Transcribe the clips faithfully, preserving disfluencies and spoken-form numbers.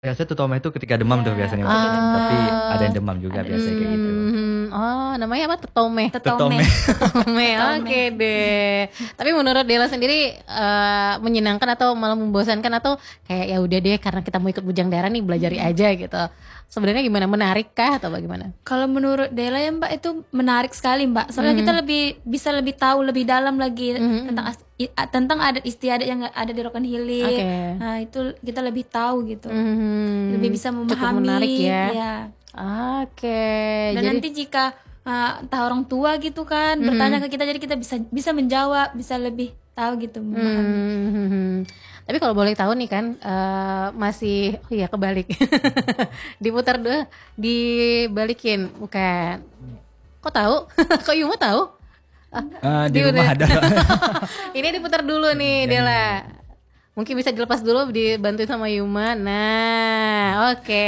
Biasanya tutome itu ketika demam tuh Iya, biasanya oh Mbak, ketika tapi demam. ada yang demam juga Ada yang biasanya kayak gitu. hmm, oh namanya apa? Tetome. Tetome. Tetome. Tetome. Tetome. Oke deh. Tapi menurut Dela sendiri eh, menyenangkan atau malah membosankan atau kayak ya udah deh karena kita mau ikut bujang daerah nih belajari aja gitu. Sebenarnya gimana, menarik kah atau bagaimana? Kalau menurut Dela ya Mbak itu menarik sekali Mbak. Soalnya Mhm. kita lebih bisa lebih tahu lebih dalam lagi Mhm. tentang as- i- a- tentang adat istiadat yang ada di Rokan Hilir. Oke. Nah, itu kita lebih tahu gitu. Mhm. Lebih bisa Cukup memahami. menarik ya. Ya. Oke. Dan Jadi nanti jika uh, entah orang tua gitu kan Mhm. bertanya ke kita, jadi kita bisa bisa menjawab, bisa lebih tahu gitu memahami. Hmm. Tapi kalau boleh tahu nih kan eh, masih oh iya kebalik. Diputar dulu, dibalikin bukan. Kok tahu? Kok Yuma tahu? Ah, di Dia rumah udah- ada. Ini diputar dulu nih Dela. Mungkin bisa dilepas dulu dibantuin sama Yuma. Nah, oke.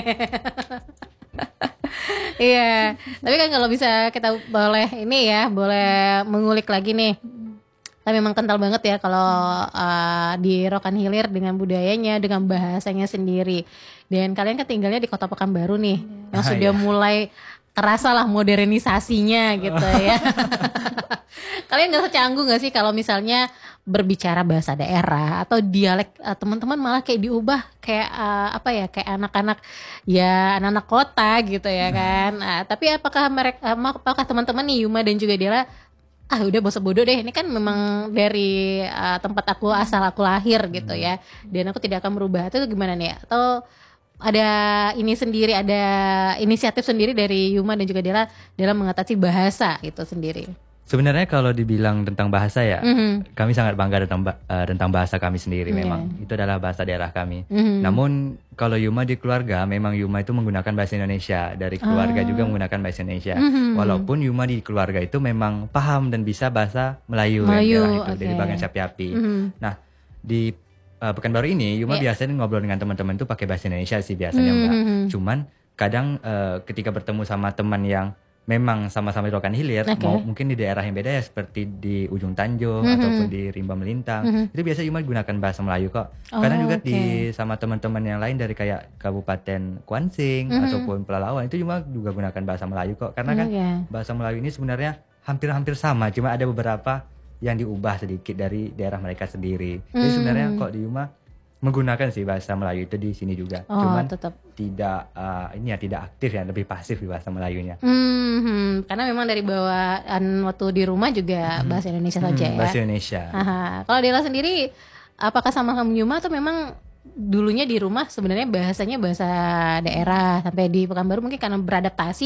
Iya, tapi kan kalau bisa kita boleh ini ya, boleh mengulik lagi nih. Tapi memang kental banget ya kalau uh, di Rokan Hilir dengan budayanya, dengan bahasanya sendiri. Dan kalian kan tinggalnya di Kota Pekanbaru nih, yang Ah, sudah iya. mulai kerasa lah modernisasinya gitu ya. Kalian nggak canggung nggak sih kalau misalnya berbicara bahasa daerah atau dialek uh, teman-teman malah kayak diubah kayak uh, apa ya kayak anak-anak ya anak-anak kota gitu ya kan. Nah, tapi apakah mereka apakah teman-teman nih Yuma dan juga Dela ah udah bosan bodoh deh, ini kan memang dari uh, tempat aku asal aku lahir gitu ya, dan aku tidak akan merubah. Itu gimana nih, atau ada ini sendiri, ada inisiatif sendiri dari Yuma dan juga Dela dalam mengatasi bahasa itu sendiri? Sebenarnya kalau dibilang tentang bahasa ya, Mhm. kami sangat bangga tentang ba- eh, tentang bahasa kami sendiri. Iya. Memang itu adalah bahasa daerah kami. Mhm. Namun kalau Yuma di keluarga, memang Yuma itu menggunakan bahasa Indonesia. Dari keluarga juga menggunakan bahasa Indonesia. Mhm. Walaupun Yuma di keluarga itu memang paham dan bisa bahasa Melayu, Melayu, yang daerah itu, dari oke. bagian Sapi-Api. Mhm. Nah, di eh, Pekanbaru ini Yuma Iya. biasanya ngobrol dengan teman-teman itu pakai bahasa Indonesia sih biasanya, Mhm. Mbak. Cuman kadang eh, ketika bertemu sama teman yang memang sama-sama di Rokan Hilir, Oke. mau mungkin di daerah yang beda ya, seperti di Ujung Tanjung Mhm. ataupun di Rimba Melintang, Mhm. itu biasa Yuma gunakan bahasa Melayu kok. Oh, Kadang juga oke. di sama teman-teman yang lain dari kayak Kabupaten Kuansing Mhm. ataupun Pelalawan, itu Yuma juga gunakan bahasa Melayu kok. Karena kan Oh, ya. bahasa Melayu ini sebenarnya hampir-hampir sama, cuma ada beberapa yang diubah sedikit dari daerah mereka sendiri. Jadi Hmm. sebenarnya kok di Yuma menggunakan sih bahasa Melayu itu di sini juga. Oh, Cuman tetap. tidak eh, ini ya tidak aktif ya, lebih pasif di bahasa Melayunya. Hmm, karena memang dari bawaan waktu di rumah juga bahasa Indonesia saja Hmm, ya. bahasa Indonesia. Aha. Kalau Dela sendiri, apakah sama kamu Yuma atau memang dulunya di rumah sebenarnya bahasanya bahasa daerah, sampai di Pekanbaru mungkin karena beradaptasi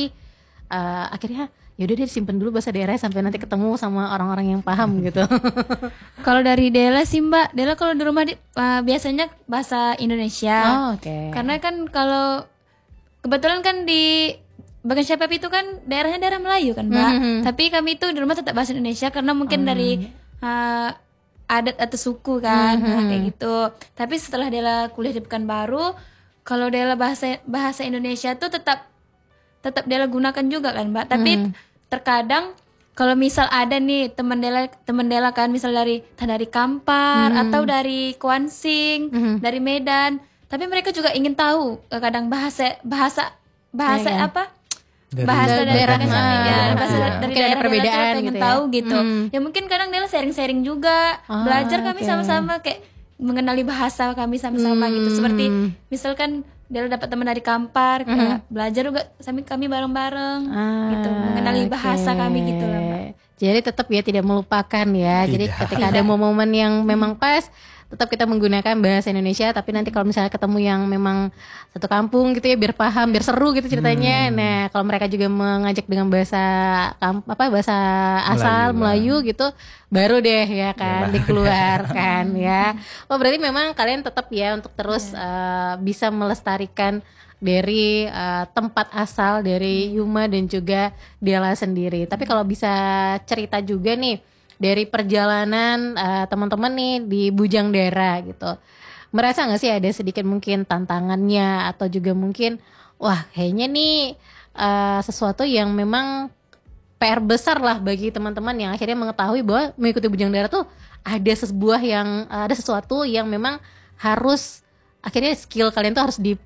eh, akhirnya yaudah deh simpen dulu bahasa daerah sampai nanti ketemu sama orang-orang yang paham gitu. Kalau dari Dela sih Mbak, Dela kalau di rumah di- uh, biasanya bahasa Indonesia. Oh, oke. Karena kan kalau kebetulan kan di bagian Syapap itu kan daerahnya daerah Melayu kan Mbak. Mhm. Tapi kami itu di rumah tetap bahasa Indonesia karena mungkin dari uh, adat atau suku kan, nah, kayak gitu. Tapi setelah Dela kuliah di Pekanbaru, kalau Dela bahasa bahasa Indonesia tuh tetap tetap Dela gunakan juga kan Mbak. Tapi terkadang kalau misal ada nih teman Dela teman Dela kan misal dari entah dari Kampar atau dari Kuansing, dari Medan, tapi mereka juga ingin tahu eh, kadang bahasa bahasa bahasa Iya, iya. apa? Dari bahasa daerah daerah ya, mana, bahasa iya. dari Mungkin ada daerah perbedaan daerah pengen gitu ya. tahu gitu. Hmm. Ya mungkin kadang Dela sharing-sharing juga, Ah, belajar kami oke. sama-sama kayak mengenali bahasa kami sama-sama gitu. Hmm. Seperti misalkan Dela dapat teman dari Kampar, kayak belajar juga kami kami bareng-bareng Ah, gitu, mengenali bahasa oke. kami gitu lah Mbak. Jadi tetap ya tidak melupakan ya. Jadi Tidak. ketika ada momen-momen yang memang pas, tetap kita menggunakan bahasa Indonesia. Tapi nanti kalau misalnya ketemu yang memang satu kampung gitu ya, biar paham, biar seru gitu ceritanya. Nah, kalau mereka juga mengajak dengan bahasa kamp- apa bahasa asal Melayu, Melayu, gitu, baru deh ya kan baru dikeluarkan ya. Oh berarti memang kalian tetap ya untuk terus eh, bisa melestarikan dari eh, tempat asal dari Yuma dan juga Dela sendiri. Tapi kalau bisa cerita juga nih dari perjalanan eh, teman-teman nih di Bujang Dara gitu, merasa nggak sih ada sedikit mungkin tantangannya atau juga mungkin wah kayaknya nih eh, sesuatu yang memang P R besar lah bagi teman-teman yang akhirnya mengetahui bahwa mengikuti Bujang Dara tuh ada sebuah yang ada sesuatu yang memang harus akhirnya skill kalian tuh harus di